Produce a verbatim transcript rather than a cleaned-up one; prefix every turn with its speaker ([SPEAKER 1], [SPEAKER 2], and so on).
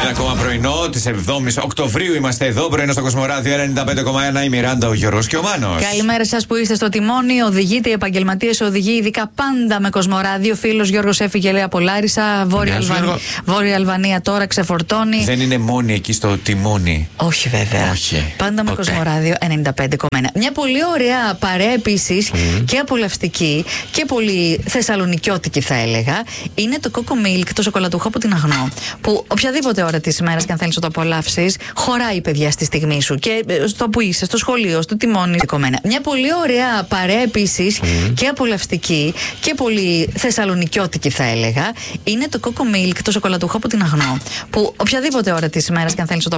[SPEAKER 1] ακόμα πρωινό τη εβδόμης Οκτωβρίου. Είμαστε εδώ, πρωινό στο Κοσμοράδιο ενενήντα πέντε κόμμα ένα. Η Μιράντα, ο Γιώργος και ο Μάνος.
[SPEAKER 2] Καλημέρα σας που είστε στο τιμόνι. Οδηγείτε οι επαγγελματίες, οδηγεί ειδικά πάντα με Κοσμοράδιο. Φίλος Γιώργος έφυγε, λέει, από Λάρισα. Βόρεια, Αλβανία. Βόρεια Αλβανία τώρα ξεφορτώνει.
[SPEAKER 1] Δεν είναι μόνη εκεί στο τιμόνι.
[SPEAKER 2] Όχι, βέβαια.
[SPEAKER 1] Όχι.
[SPEAKER 2] Πάντα με Κοσμοράδιο ενενήντα πέντε κόμμα ένα. Μια πολύ ωραία παρέα επίσης mm. και απολαυστική και πολύ θεσσαλονικιώτικη, θα έλεγα. Είναι το Coco Milk, το σοκολατούχο από την Αγνό. Που οποιαδήποτε ώρα της ημέρας και αν θέλεις να το απολαύσεις, χωράει, παιδιά, στη στιγμή σου. Και στο που είσαι, στο σχολείο, στο τιμόνι. Μια πολύ ωραία παρέα επίσης mm. και απολαυστική και πολύ θεσσαλονικιώτικη, θα έλεγα. Είναι το Coco Milk, το σοκολατούχο από την Αγνό. Που οποιαδήποτε ώρα της ημέρας και αν θέλεις να το